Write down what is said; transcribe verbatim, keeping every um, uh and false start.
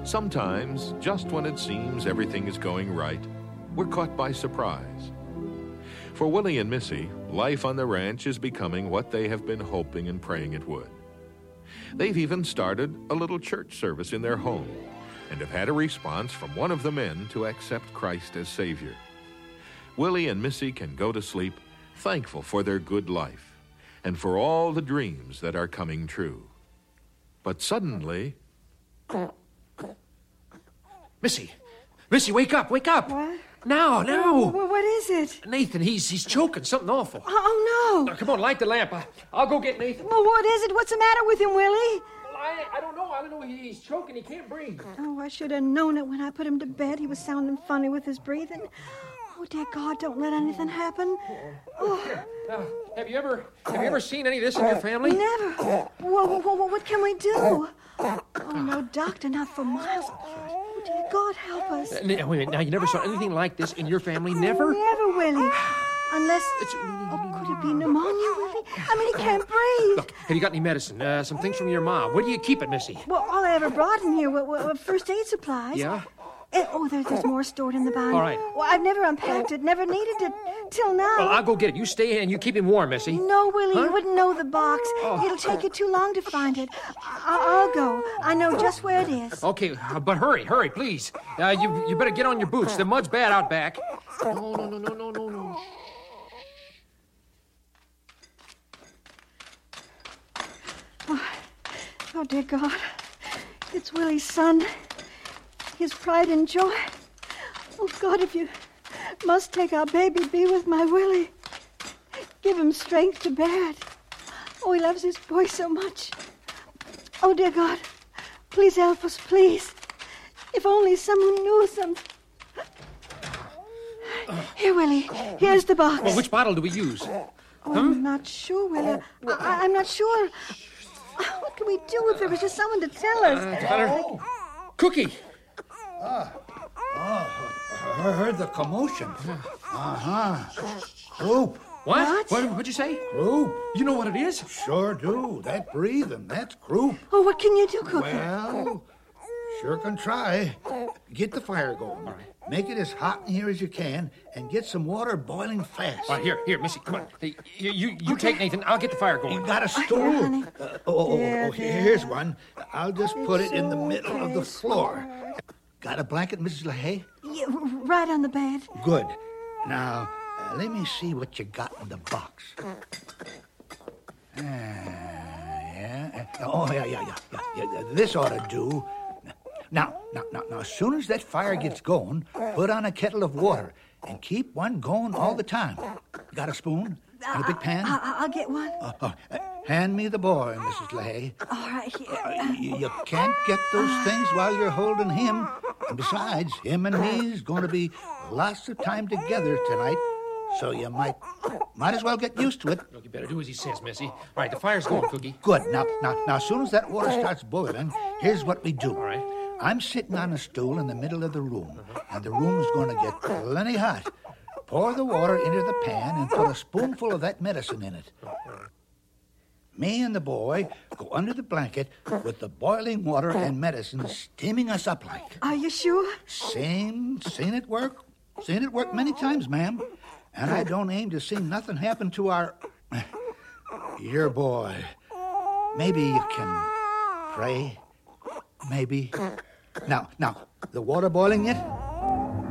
Sometimes, just when it seems everything is going right, we're caught by surprise. For Willie and Missy, life on the ranch is becoming what they have been hoping and praying it would. They've even started a little church service in their home and have had a response from one of the men to accept Christ as Savior. Willie and Missy can go to sleep thankful for their good life and for all the dreams that are coming true. But suddenly... Missy! Missy, wake up, wake up! What? Now, now! What, what is it? Nathan, he's he's choking, something awful. Oh, no! Now, come on, light the lamp. I, I'll go get Nathan. Well, what is it? What's the matter with him, Willie? I, I don't know. I don't know. He, he's choking. He can't breathe. Oh, I should have known it when I put him to bed. He was sounding funny with his breathing. Oh, dear God, don't let anything happen. Oh. Uh, have you ever have you ever seen any of this in your family? Never. Well, well, what can we do? Oh, no doctor, not for miles. Oh, dear God, help us. Uh, wait a minute. Now, you never saw anything like this in your family? Never? Never, Willie. Unless... Oh, could it be pneumonia, Willie? I mean, he can't breathe. Look, have you got any medicine? Uh, some things from your mom. Where do you keep it, Missy? Well, all I ever brought in here were, were first aid supplies. Yeah? Eh, oh, there, there's more stored in the barn. All right. Well, I've never unpacked it, never needed it till now. Well, I'll go get it. You stay here and you keep him warm, Missy. No, Willie, Huh? you wouldn't know the box. Oh. It'll take you too long to find it. I- I'll go. I know just where it is. Okay, uh, but hurry, hurry, please. Uh, you you better get on your boots. The mud's bad out back. No, no, no, no, no, no, no. Oh, dear God. It's Willie's son. His pride and joy. Oh, God, if you must take our baby, be with my Willie. Give him strength to bear it. Oh, he loves his boy so much. Oh, dear God, please help us, please. If only someone knew some... Here, Willie, here's the box. Well, which bottle do we use? Oh, I'm not sure, Willie. I- I'm not sure. What can we do if there was just someone to tell us? Uh, Cookie. Ah. Oh, I heard the commotion. Uh-huh. Croup. What? What? what? What'd you say? Croup. You know what it is? Sure do. That breathing, that's croup. Oh, what can you do, Cookie? Well, sure can try. Get the fire going. All right. Make it as hot in here as you can, and get some water boiling fast. All right, here, here, Missy, come on. Hey, you you, you take Nathan. I'll get the fire going. You got a Here, stool? honey. Uh, oh, oh, There, oh, there. here's one. I'll just put it in the It's middle of the okay, floor. Got a blanket, Missus LaHaye? Yeah, right on the bed. Good. Now, uh, let me see what you got in the box. Uh, yeah. uh, Oh, yeah, yeah, yeah, yeah, yeah. This ought to do. Now, now, now, now, as soon as that fire gets going, put on a kettle of water and keep one going all the time. Got a spoon and a big pan? I- I- I'll get one. Uh, uh, uh, hand me the boy, Missus LaHaye. All right, here. Uh, you, you can't get those things while you're holding him. And besides, him and me's going to be lots of time together tonight, so you might might as well get used to it. Look, you better do as he says, Missy. All right, the fire's going, Cookie. Good. Now, now, now, as soon as that water starts boiling, here's what we do. All right. I'm sitting on a stool in the middle of the room, and the room's going to get plenty hot. Pour the water into the pan and put a spoonful of that medicine in it. Me and the boy go under the blanket with the boiling water and medicine steaming us up like. Are you sure? Seen, seen it work. Seen it work many times, ma'am. And I don't aim to see nothing happen to our... your boy. Maybe you can pray. Maybe. Now, now, the water boiling yet?